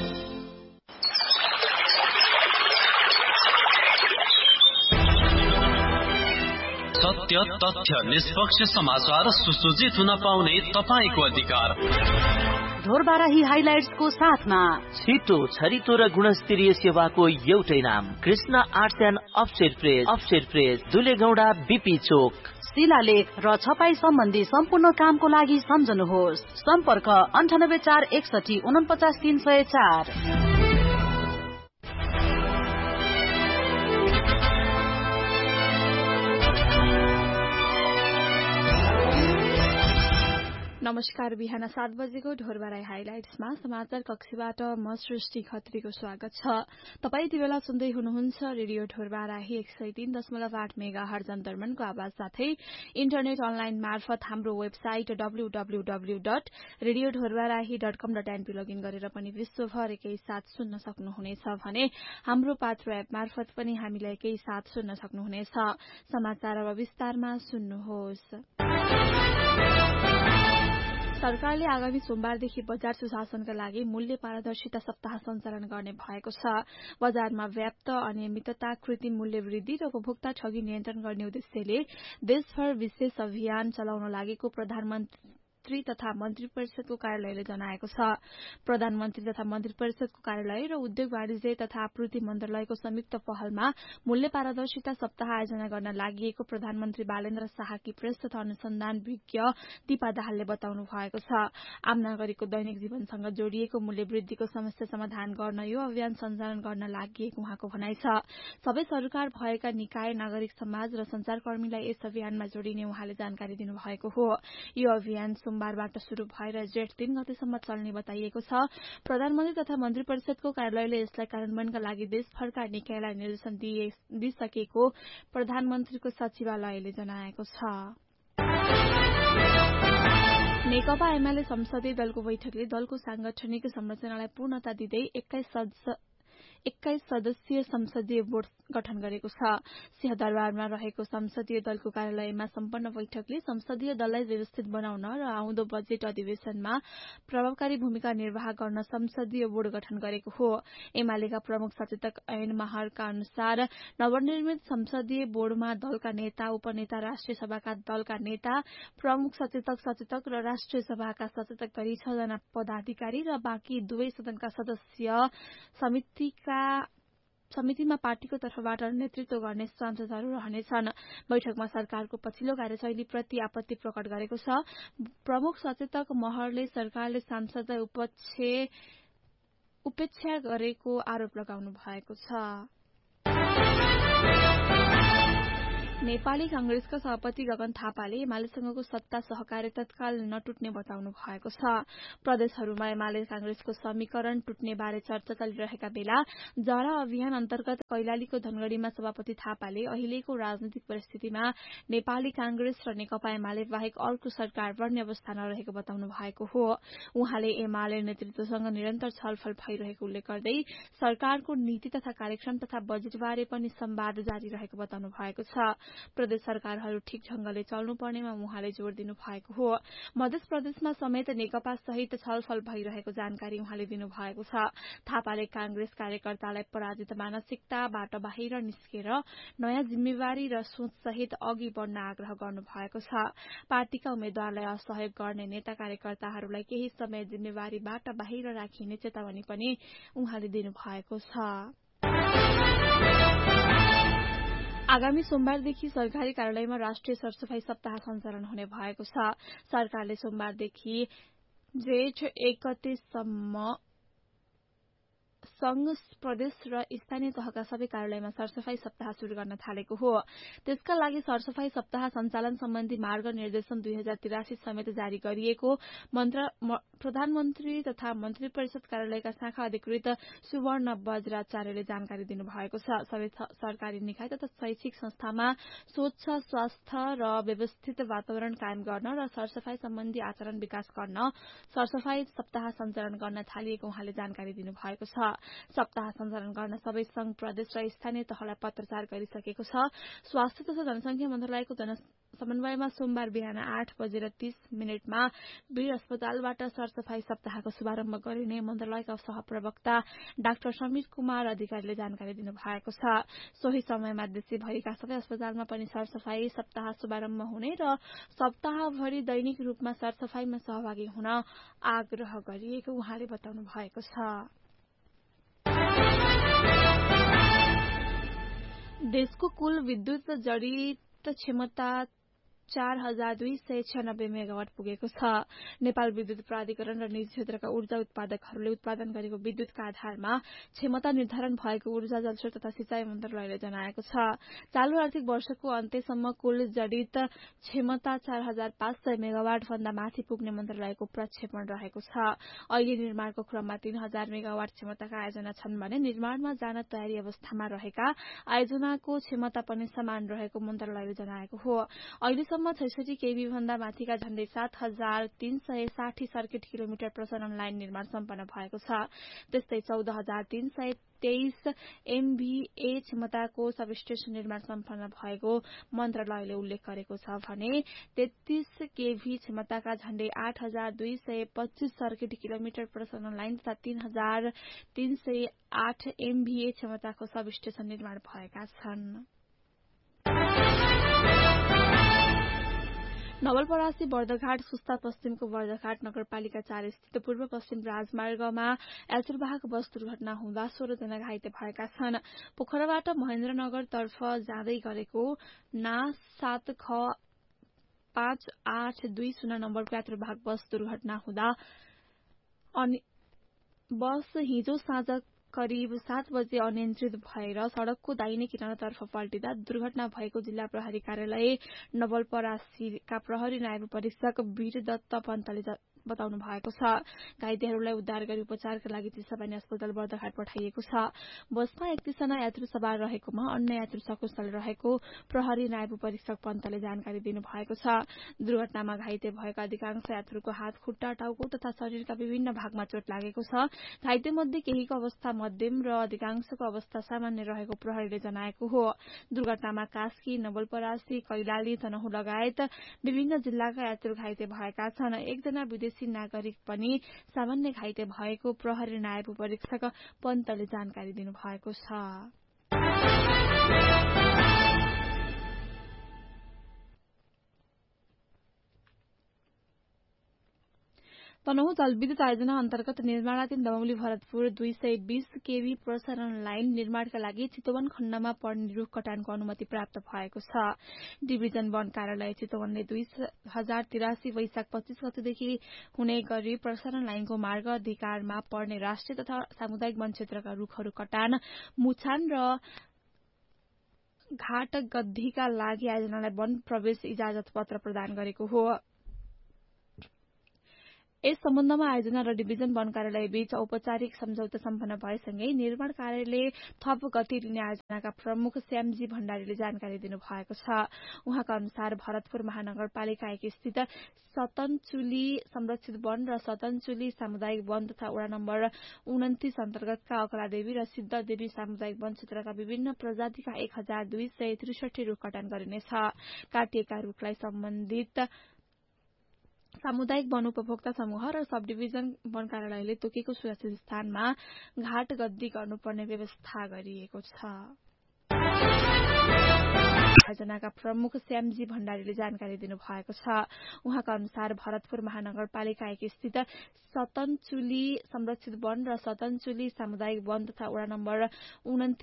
सत्य, तथ्य, निष्पक्ष समाचार सुसज्जित हुन पाउने तपाईको अधिकार। ढोरबाराही हाइलाइट्सको साथमा छिटो छरितो र गुणस्तरीय सेवाको एउटै नाम Krishna arts and upstate press. Upstate press दुलेगौडा BP चोक। शिलालेख र छपाई सम्बन्धी सम्पूर्ण कामको लागि सम्झनुहोस्। सम्पर्क अन्ठानब्बे चार एकसठी उनपचास तीन सय चार। नमस्कार, बिहान सात बजेको ढोरबाराई हाइलाइट्समा समाचार कक्षबाट म सृष्टि खत्रीको स्वागत छ। तपाईँ यति बेला सुन्दै हुनुहुन्छ रेडियो ढोरबाराही एक सय तीन दशमलव आठ मेगा हर्ज अन्तर्मनको आवाज साथै इन्टरनेट अनलाइन मार्फत हाम्रो website W W W dot radio Dhorbarahi dot कम डट एनपी लगइन गरेर पनि विश्वभर एकै साथ सुन्न सक्नुहुनेछ भने हाम्रो पात्र एप मार्फत पनि हामीलाई एकै साथ सुन्न सक्नुहुनेछ। समाचार अब विस्तारमा सुन्नुहोस्। सरकारले आगामी सोमबारदेखि बजार सुशासनका लागि मूल्य पारदर्शिता सप्ताह सञ्चालन गर्ने भएको छ। बजारमा व्याप्त अनियमितता, कृत्रिम मूल्य वृद्धि र उपभोक्ता ठगी नियन्त्रण गर्ने उद्देश्यले देशभर विशेष अभियान चलाउन लागेको प्रधानमन्त्री तथा मन्त्री परिषदको कार्यालयले जनाएको छ। प्रधानमन्त्री तथा मन्त्री परिषदको कार्यालय र उद्योग वाणिज्य तथा आपूर्ति मन्त्रालयको संयुक्त पहलमा मूल्य पारदर्शिता सप्ताह आयोजना गर्न लागि प्रधानमन्त्री बालेन्द्र शाहकी प्रेस तथा अनुसन्धान विज्ञ दीपा दाहालले बताउनु भएको छ। आम नागरिकको दैनिक जीवनसँग जोडिएको मूल्य वृद्धिको समस्या समाधान गर्न यो अभियान सञ्चालन गर्न लागि उहाँको भनाइ छ। सबै सरकार भएका निकाय, नागरिक समाज र संचारकर्मीलाई यस अभियानमा जोडिने उहाँले जानकारी दिनुभएको हो। यो अभियान सोमबारबाट शुरू भएर जेठ तीन गतेसम्म चल्ने बताइएको छ। प्रधानमन्त्री तथा मन्त्री परिषदको कार्यालयले यसलाई कार्यान्वयनका लागि देशभरका निकायलाई निर्देशन दिइसकेको प्रधानमन्त्रीको सचिवालयले जनाएको छ। नेकपा एमाले संसदीय दलको बैठकले दलको सांगठनिक संरचनालाई पूर्णता दिँदै एक्काइस सदस्यीय संसदीय बोर्ड गठन गरेको छ। सिंहदरबारमा रहेको संसदीय दलको कार्यालयमा सम्पन्न बैठकले संसदीय दललाई व्यवस्थित बनाउन र आउँदो बजेट अधिवेशनमा प्रभावकारी भूमिका निर्वाह गर्न संसदीय बोर्ड गठन गरेको हो। एमालेका प्रमुख सचेतक ऐन महरका अनुसार नवनिर्मित संसदीय बोर्डमा दलका नेता, उपनेता, राष्ट्रिय सभाका दलका नेता, प्रमुख सचेतक सचेतक र राष्ट्रिय सभाका सचेतक गरी छ जना पदाधिकारी र बाँकी दुवै सदनका सदस्य समितिका समितिमा पार्टीको तर्फबाट नेतृत्व गर्ने सांसदहरू रहनेछन्। बैठकमा सरकारको पछिल्लो कार्यशैली प्रति आपत्ति प्रकट गरेको छ। प्रमुख सचेतक महरले सरकारले सांसदलाई उपेक्षा गरेको आरोप लगाउनु भएको छ। नेपाली कांग्रेसका सभापति गगन थापाले एमालेसँगको सत्ता सहकार्य तत्काल नटुट्ने बताउनु भएको छ। प्रदेशहरूमा एमाले कांग्रेसको समीकरण टुट्ने बारे चर्चा चलिरहेका बेला जरा अभियान अन्तर्गत कैलालीको धनगढ़ीमा सभापति थापाले अहिलेको राजनीतिक परिस्थितिमा नेपाली कांग्रेस र नेकपा एमाले बाहेक अर्को सरकार बन्ने अवस्था नरहेको बताउनु भएको हो। उहाँले एमाले नेतृत्वसँग निरन्तर छलफल भइरहेको उल्लेख गर्दै सरकारको नीति तथा कार्यक्रम तथा बजेटबारे पनि संवाद जारी रहेको बताउनु भएको छ। प्रदेश सरकारहरू ठिक ढंगले चल्नु पर्नेमा उहाँले जोड़ दिनु भएको हो। मध्य प्रदेशमा समेत नेकपा सहित छलफल भइरहेको जानकारी उहाँले दिनुभएको छ। थापाले कांग्रेस कार्यकर्तालाई पराजित मानसिकताबाट बाहिर निस्केर नयाँ जिम्मेवारी र सोच सहित अघि बढ़न आग्रह गर्नु भएको छ। पार्टीका उम्मेद्वारलाई असहयोग गर्ने नेता कार्यकर्ताहरूलाई केही समय जिम्मेवारीबाट बाहिर राखिने चेतावनी पनि उहाँले दिनुभएको छ। आगामी सोमबारदेखि सरकारी कार्यालयमा राष्ट्रिय सरसफाई सप्ताह सञ्चालन हुने भएको छ। सरकारले सोमबारदेखि जेठ एक गतेसम्म संघ प्रदेश र स्थानीय तहका सबै कार्यालयमा सरसफाई सप्ताह शुरू गर्न थालेको हो। त्यसका लागि सरसफाई सप्ताह सञ्चालन सम्बन्धी मार्ग निर्देशन दुई हजार तिरासी समेत जारी गरिएको प्रधानमन्त्री तथा मन्त्री परिषद कार्यालयका शाखा अधिकृत सुवर्ण वज्राचार्यले जानकारी दिनुभएको छ। सबै सरकारी निकाय तथा शैक्षिक संस्थामा स्वच्छ स्वास्थ्य र व्यवस्थित वातावरण कायम गर्न र सरसफाई सम्बन्धी आचरण विकास गर्न सरसफाई सप्ताह सञ्चालन गर्न थालिएको उहाँले जानकारी दिनुभएको छ। सप्ताह सञ्चालन गर्न सबै संघ प्रदेश र स्थानीय तहलाई पत्रचार गरिसकेको छ। स्वास्थ्य तथा जनसंख्या मन्त्रालयको जन समन्वयमा सोमबार बिहान आठ बजेर तीस मिनटमा वीर अस्पतालबाट सरसफाई सप्ताहको शुभारम्भ गरिने मन्त्रालयका सहप्रवक्ता डाक्टर समीर कुमार अधिकारीले जानकारी दिनुभएको छ। सोही समयमा देशभरिका सबै अस्पतालमा पनि सरसफाई सप्ताह शुभारम्भ हुने र सप्ताहभरि दैनिक रूपमा सरसफाईमा सहभागी हुन आग्रह गरिएको उहाँले बताउनु भएको छ। देशको कुल विद्युत जडित क्षमता चार हजार दुई सय छ्यानब्बे मेगावाट पुगेको छ। नेपाल विद्युत प्राधिकरण र निजी क्षेत्रका ऊर्जा उत्पादकहरूले उत्पादन गरेको विद्युतका आधारमा क्षमता निर्धारण भएको ऊर्जा जलस्रोत तथा सिंचाई मन्त्रालयले जनाएको छ। चालू आर्थिक वर्षको अन्त्यसम्म कुल जडित क्षमता चार हजार पाँच सय मेगावाट भन्दा माथि पुग्ने मन्त्रालयको प्रक्षेपण रहेको छ। अहिले निर्माणको क्रममा तीन हजार मेगावाट क्षमताका आयोजना छन् भने निर्माणमा जान तयारी अवस्थामा रहेका आयोजनाको क्षमता पनि समान रहेको मन्त्रालयले जनाएको हो। अहिलेसम्म छैसठी केभी भन्दा माथिका झण्डै सात हजार तीन सय साठी सर्किट किलोमिटर प्रसारण लाइन निर्माण सम्पन्न भएको छ। त्यस्तै चौध हजार तीन सय तेइस एमभीए क्षमताको सबस्टेशन निर्माण सम्पन्न भएको मन्त्रालयले उल्लेख गरेको छ भने तेत्तीस केभी क्षमताका झण्डै आठ हजार दुई सय पच्चीस सर्किट किलोमिटर प्रसारण लाइन तथा तीन हजार तीन सय आठ एमभीए क्षमताको सबस्टेशन निर्माण भएका छन्। नवलपरासी बर्दघाट सुस्ता पश्चिमको बर्दघाट नगरपालिका चार स्थित पूर्व पश्चिम राजमार्गमा यात्रुवाहक बस दुर्घटना हुँदा सोह्र जना घाइते भएका छन्। पोखराबाट महेन्द्रनगरतर्फ जाँदै गरेको ना सात ख पाँच आठ दुई शून्य नम्बरको यात्रुवाहक बस दुर्घटना हुँदा अनि बस हिजो साँझ करिब सात बजे अनियन्त्रित भएर सड़कको दाहिने किनारातर्फ पल्टिँदा दुर्घटना भएको जिल्ला प्रहरी कार्यालय नवलपरासीका प्रहरी नायब परीक्षक वीरदत्त पन्तले बताउनु भएको छ। घाइतेहरूलाई उद्धार गरी उपचारका लागि चिसापानी अस्पताल बर्दघाट पठाइएको छ। बसमा एकतीसजना यात्रु सवार रहेकोमा अन्य यात्रु सकुशल रहेको प्रहरी नायब परीक्षक पन्तले जानकारी दिनुभएको छ। दुर्घटनामा घाइते भएका अधिकांश यात्रुको हात खुट्टा टाउको तथा शरीरका विभिन्न भागमा चोट लागेको छ। घाइते मध्ये केहीको अवस्था मध्यम र अधिकांशको अवस्था सामान्य रहेको प्रहरीले जनाएको हो। दुर्घटनामा कास्की नवलपरासी कैलाली तनहु लगायत विभिन्न जिल्लाका यात्रु घाइते भएका छन्। एकजना विदेशी नागरिक पनि सामान्य घाइते भएको प्रहरी नायब परीक्षक पन्तले जानकारी दिनुभएको छ। तनहु जलविद्युत आयोजना अन्तर्गत निर्माणाधीन दमौली भरतपुर दुई सय बीस केभी प्रसारण लाइन निर्माणका लागि चितवन खण्डमा पर्ने रूख कटानको अनुमति प्राप्त भएको छ। डिभिजन वन कार्यालय चितवनले दुई हजार तिरासी वैशाख पच्चीस गतेदेखि हुने गरी प्रसारण लाइनको मार्ग अधिकारमा पर्ने राष्ट्रिय तथा सामुदायिक वन क्षेत्रका रूखहरू कटान मुछान र घाट गद्दीका लागि आयोजनालाई वन प्रवेश इजाजत पत्र प्रदान गरेको हो। यस सम्बन्धमा आयोजना र डिभिजन वन कार्यालय बीच औपचारिक सम्झौता सम्पन्न भएसँगै निर्माण कार्यले थप गति लिने आयोजनाका प्रमुख श्यामजी भण्डारीले जानकारी दिनुभएको छ। उहाँका अनुसार भरतपुर महानगरपालिका एक स्थित सतनचुली संरक्षित वन र सतनचुली सामुदायिक वन तथा वडा नम्बर उन्तिस अन्तर्गतका अकलादेवी र सिद्धदेवी सामुदायिक वन क्षेत्रका विभिन्न प्रजातिका एक हजार दुई सय त्रिसठी रूख कटान गरिनेछ। काटिएका रूखलाई सम्बन्धित सामुदायिक वन उपभोक्ता समूह र सब डिभिजन वन कार्यालयले तोकेको सुरक्षित स्थानमा घाट गद्दी गर्नुपर्ने व्यवस्था गरिएको छ। आयोजनाका प्रमुख श्यामजी भण्डारीले जानकारी दिनुभएको छ। उहाँका अनुसार भरतपुर महानगरपालिका एक स्थित सतनचुली संरक्षित वन र सतनचुली सामुदायिक वन तथा वडा नम्बर उन्तिस